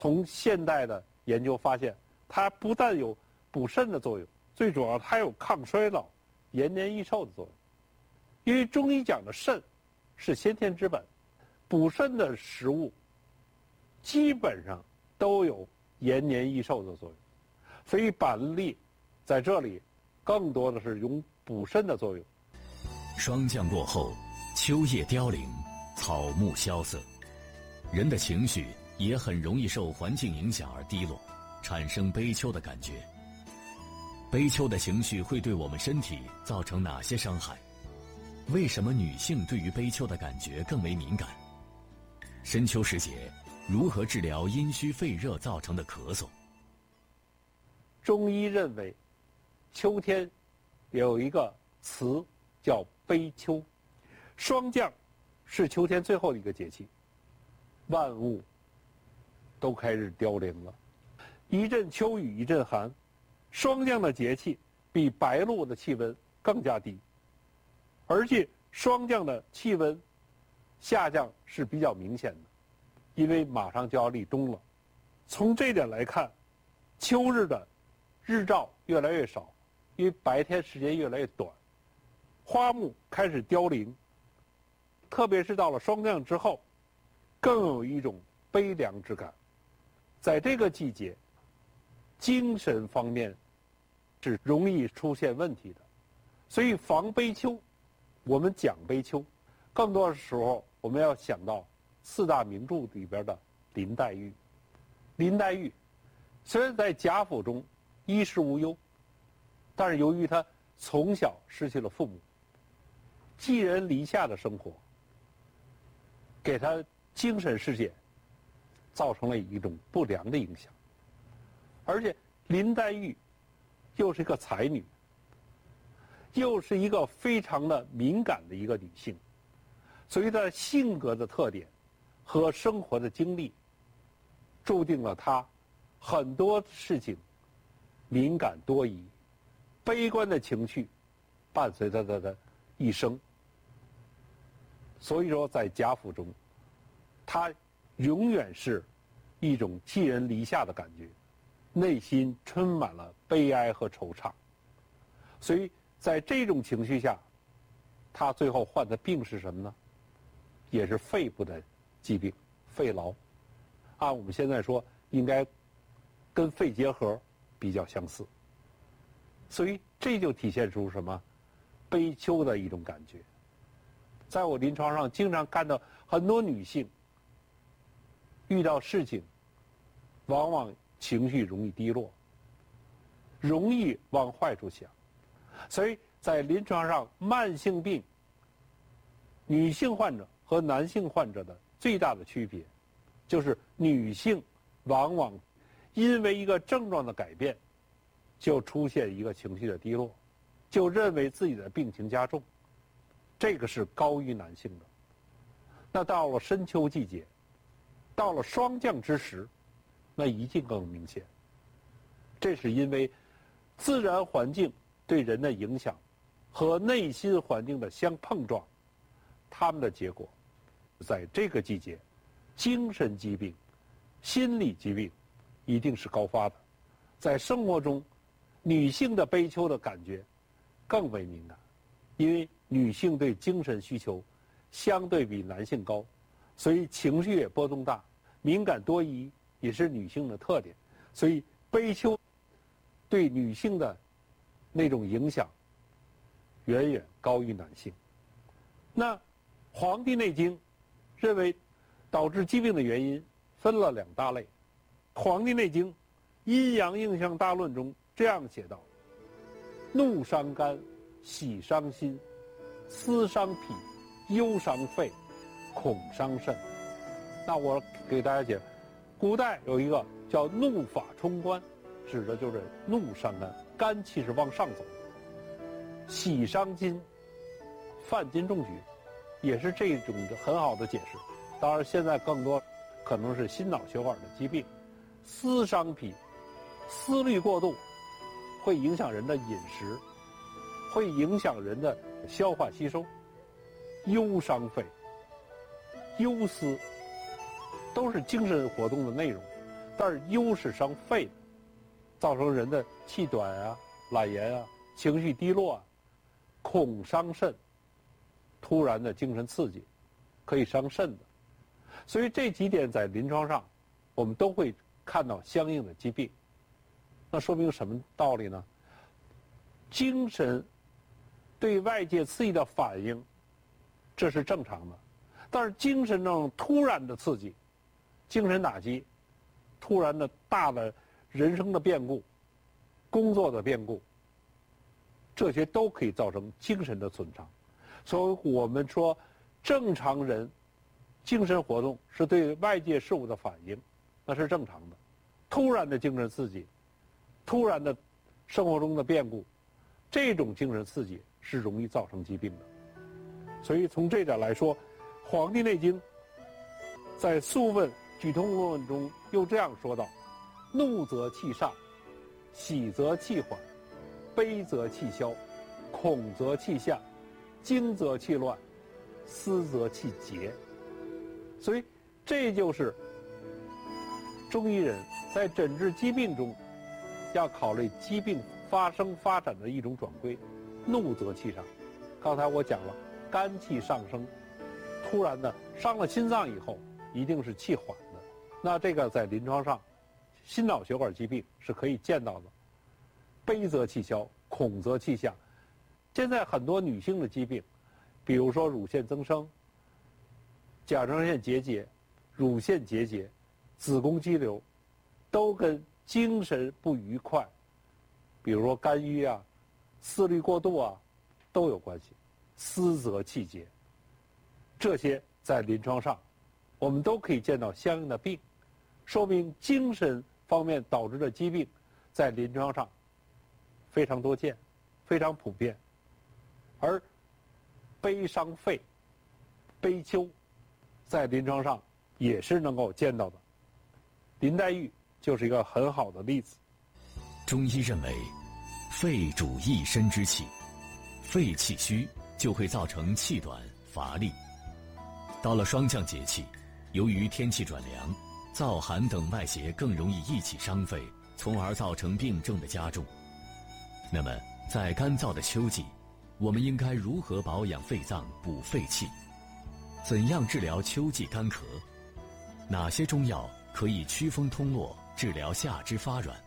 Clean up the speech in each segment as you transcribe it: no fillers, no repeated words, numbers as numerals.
从现代的研究发现，它不但有补肾的作用，最主要它有抗衰老、延年益寿的作用。因为中医讲的肾是先天之本，补肾的食物基本上都有延年益寿的作用，所以板栗在这里更多的是用补肾的作用。 霜降过后，秋叶凋零，草木萧瑟，人的情绪也很容易受环境影响而低落，产生悲秋的感觉。悲秋的情绪会对我们身体造成哪些伤害？为什么女性对于悲秋的感觉更为敏感？深秋时节，如何治疗阴虚肺热造成的咳嗽？ 中医认为，秋天有一个词叫悲秋，霜降是秋天最后的一个节气，万物都开始凋零了，一阵秋雨一阵寒，霜降的节气比白露的气温更加低，而且霜降的气温下降是比较明显的，因为马上就要立冬了。从这点来看，秋日的日照越来越少，因为白天时间越来越短，花木开始凋零，特别是到了霜降之后，更有一种悲凉之感。在这个季节，精神方面是容易出现问题的，所以防悲秋，我们讲悲秋，更多的时候我们要想到四大名著里边的林黛玉。林黛玉虽然在贾府中衣食无忧，但是由于她从小失去了父母，寄人篱下的生活，给她精神世界造成了一种不良的影响。而且林黛玉又是一个才女，又是一个非常的敏感的一个女性，所以她性格的特点和生活的经历，注定了她很多事情敏感多疑，悲观的情绪伴随她的一生。所以说在贾府中，她永远是一种寄人篱下的感觉，内心充满了悲哀和惆怅。所以在这种情绪下，她最后患的病是什么呢？也是肺部的疾病，肺痨。按我们现在说，应该跟肺结核比较相似。所以这就体现出什么？悲秋的一种感觉。在我临床上经常看到很多女性遇到事情，往往情绪容易低落，容易往坏处想。所以在临床上，慢性病女性患者和男性患者的最大的区别，就是女性往往因为一个症状的改变，就出现一个情绪的低落，就认为自己的病情加重，这个是高于男性的。那到了深秋季节，到了霜降之时，那一定更明显。这是因为自然环境对人的影响和内心环境的相碰撞，它们的结果，在这个季节，精神疾病、心理疾病一定是高发的。在生活中，女性的悲秋的感觉更为敏感，因为女性对精神需求相对比男性高，所以情绪也波动大，敏感多疑也是女性的特点。所以悲秋对女性的那种影响远远高于男性。那《黄帝内经》认为导致疾病的原因分了两大类。《黄帝内经·阴阳应象大论》中这样写道：怒伤肝，喜伤心，思伤脾，忧伤肺，恐伤肾。那我给大家解，古代有一个叫怒发冲冠，指的就是怒伤肝，肝气是往上走。喜伤筋，犯筋中举，也是这种很好的解释。当然现在更多可能是心脑血管的疾病。思伤脾，思虑过度会影响人的饮食，会影响人的消化吸收。忧伤肺，忧思都是精神活动的内容， 但是忧是伤肺的，造成人的气短啊、懒言啊、情绪低落啊，恐伤肾，突然的精神刺激可以伤肾的。所以这几点在临床上我们都会看到相应的疾病。那说明什么道理呢？精神对外界刺激的反应，这是正常的。但是精神上突然的刺激、精神打击、突然的大的人生的变故、工作的变故，这些都可以造成精神的损伤。所以我们说，正常人精神活动是对外界事物的反应，那是正常的。突然的精神刺激，突然的生活中的变故，这种精神刺激是容易造成疾病的。所以从这点来说，《黄帝内经》在《素问·举痛论》中又这样说道：怒则气上，喜则气缓，悲则气消，恐则气下，惊则气乱，思则气结。所以这就是中医人在诊治疾病中要考虑疾病发生发展的一种转归。怒则气上，刚才我讲了，肝气上升，突然的伤了心脏以后，一定是气缓的。那这个在临床上，心脑血管疾病是可以见到的。悲则气消，恐则气下。现在很多女性的疾病，比如说乳腺增生、甲状腺结节、乳腺结节、子宫肌瘤，都跟精神不愉快，比如说肝郁啊、思虑过度啊，都有关系。思则气结，这些在临床上我们都可以见到相应的病，说明精神方面导致的疾病在临床上非常多见，非常普遍。而悲伤肺、悲秋在临床上也是能够见到的。林黛玉就是一个很好的例子。 中医认为，肺主一身之气，肺气虚就会造成气短乏力。到了霜降节气，由于天气转凉，燥寒等外邪更容易一起伤肺，从而造成病症的加重。那么在干燥的秋季，我们应该如何保养肺脏、补肺气？怎样治疗秋季干咳？哪些中药可以祛风通络，治疗下肢发软？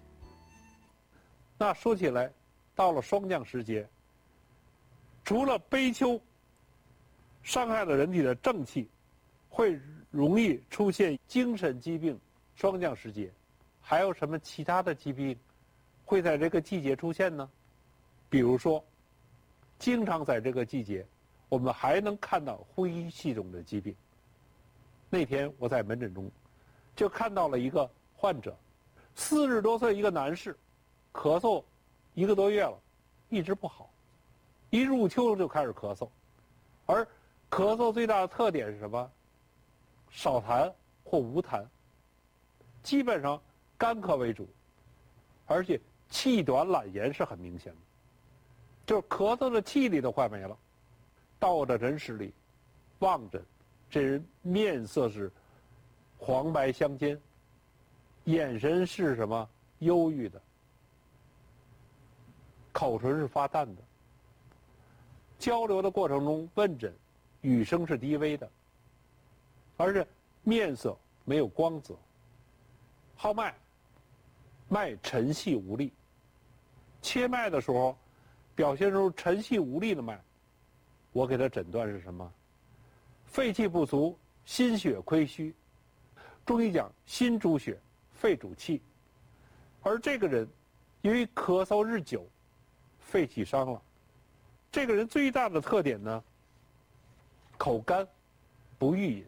那说起来，到了霜降时节，除了悲秋伤害了人体的正气，会容易出现精神疾病，霜降时节还有什么其他的疾病会在这个季节出现呢？比如说，经常在这个季节，我们还能看到呼吸系统的疾病。那天我在门诊中就看到了一个患者，40多岁一个男士，咳嗽1个多月了，一直不好，一入秋就开始咳嗽，而咳嗽最大的特点是什么？少痰或无痰，基本上干咳为主，而且气短懒言是很明显的，就是咳嗽的气力都快没了。到我的诊室里望诊，这人面色是黄白相间，眼神是什么？忧郁的，口唇是发淡的，交流的过程中问诊，语声是低微的，而且面色没有光泽，号脉，脉沉细无力，切脉的时候表现出沉细无力的脉，我给他诊断是什么？肺气不足，心血亏虚。中医讲心主血，肺主气，而这个人由于咳嗽日久，肺气伤了。这个人最大的特点呢，口干，不欲饮，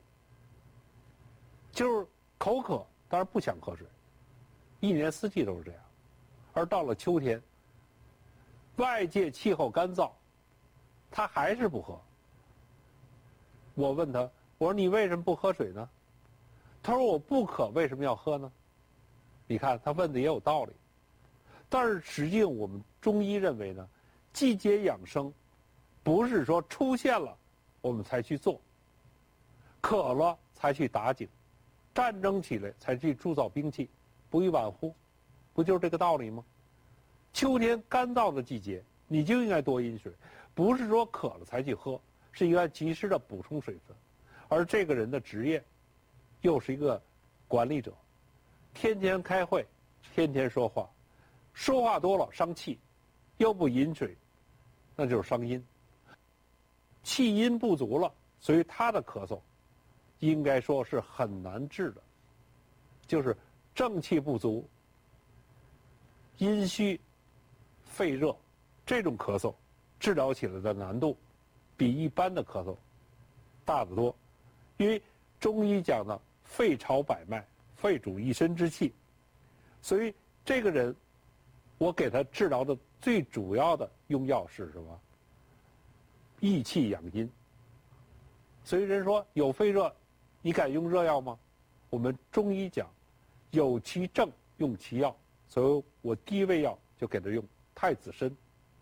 就是口渴，当然不想喝水，一年四季都是这样。而到了秋天，外界气候干燥，他还是不喝。我问他，我说你为什么不喝水呢？他说我不渴，为什么要喝呢？你看他问的也有道理，但是实际上我们中医认为呢，季节养生不是说出现了我们才去做，渴了才去打井， 战争起来才去铸造兵器，不亦晚乎？不就是这个道理吗？秋天干燥的季节，你就应该多饮水，不是说渴了才去喝，是应该及时的补充水分。而这个人的职业，又是一个管理者，天天开会，天天说话，说话多了伤气，又不饮水，那就是伤阴。气阴不足了，所以他的咳嗽，应该说是很难治的，就是正气不足、阴虚、肺热，这种咳嗽，治疗起来的难度，比一般的咳嗽大得多。因为中医讲的肺朝百脉，肺主一身之气，所以这个人，我给他治疗的最主要的用药是什么？益气养阴。所以人说有肺热，你敢用热药吗？我们中医讲，有其症用其药，所以我第一味药就给他用太子参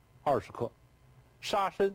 20克，沙参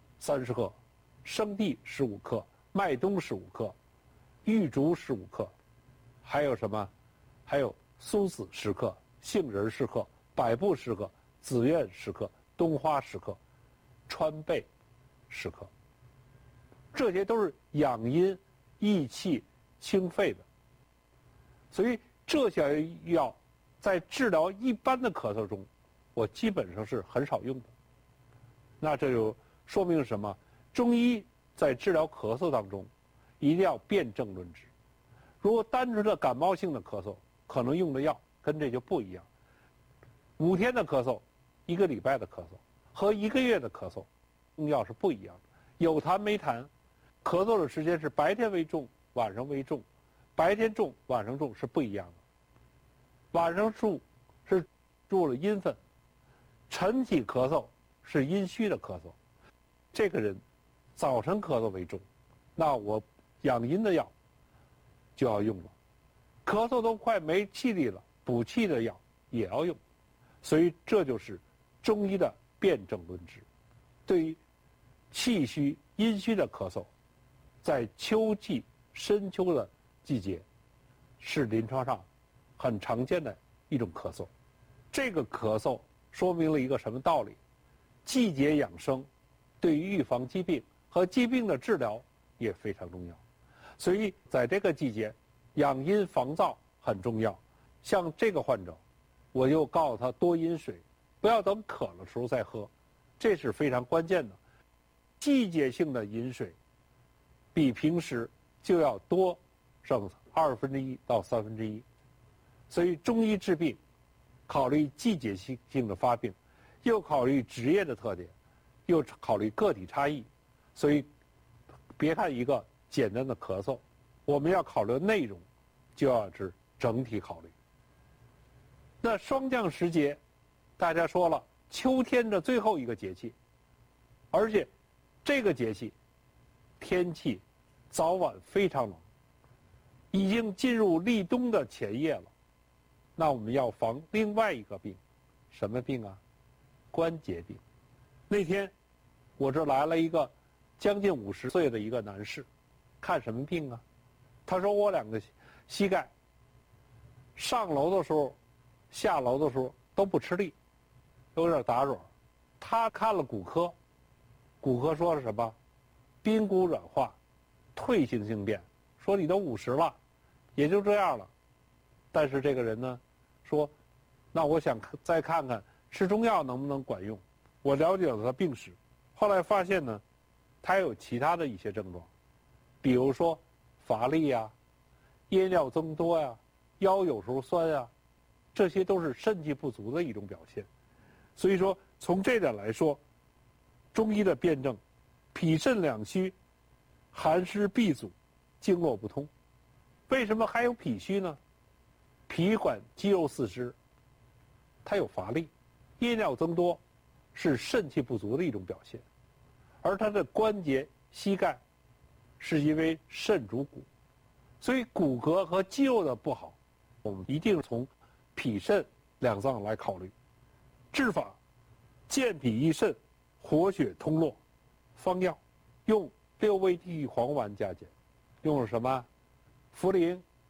30克，生地15克，麦冬15克，玉竹15克，还有什么？还有苏子10克，杏仁10克，百部10克，紫苑10克，冬花10克，川贝10克。这些都是养阴、益气、清肺的。所以这些药在治疗一般的咳嗽中，我基本上是很少用的。那这就说明什么？中医在治疗咳嗽当中，一定要辨证论治。如果单纯的感冒性的咳嗽，可能用的药跟这就不一样。5天的咳嗽，1个礼拜的咳嗽和1个月的咳嗽，用药是不一样的。有痰没痰，咳嗽的时间是白天为重，晚上为重，白天重，晚上重是不一样的。晚上重是注了阴分，晨起咳嗽是阴虚的咳嗽。这个人早晨咳嗽为重，那我养阴的药就要用了。咳嗽都快没气力了，补气的药也要用。所以这就是中医的辨证论治。对于气虚、阴虚的咳嗽，在秋季、深秋的季节，是临床上很常见的一种咳嗽。这个咳嗽说明了一个什么道理？季节养生对于预防疾病和疾病的治疗也非常重要。所以在这个季节，养阴防燥很重要。像这个患者，我就告诉他多饮水，不要等渴了时候再喝，这是非常关键的。季节性的饮水比平时就要多上1/2到1/3。所以中医治病考虑季节性的发病，又考虑职业的特点，又考虑个体差异。所以别看一个简单的咳嗽，我们要考虑内容，就要是整体考虑。那霜降时节，大家说了，秋天的最后一个节气，而且这个节气天气早晚非常冷，已经进入立冬的前夜了。那我们要防另外一个病，什么病啊？关节病。那天我这来了一个将近50岁的一个男士，看什么病啊？他说我2个膝盖上楼的时候下楼的时候都不吃力，有点打软。他看了骨科，骨科说是什么？髌骨软化，退行性变，说你都50了，也就这样了。但是这个人呢，说，那我想再看看吃中药能不能管用。我了解了他病史，后来发现呢，他有其他的一些症状，比如说乏力呀、夜尿增多呀、腰有时候酸呀，这些都是肾气不足的一种表现。所以说，从这点来说，中医的辨证，脾肾两虚，寒湿闭阻，经络不通。为什么还有脾虚呢？脾管肌肉四肢，它有乏力，夜尿增多，是肾气不足的一种表现。而它的关节、膝盖，是因为肾主骨，所以骨骼和肌肉的不好，我们一定从脾肾两脏来考虑。治法，健脾益肾，活血通络。方药，用6味地黄丸加减，用了什么？茯苓、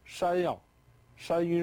山药、山芋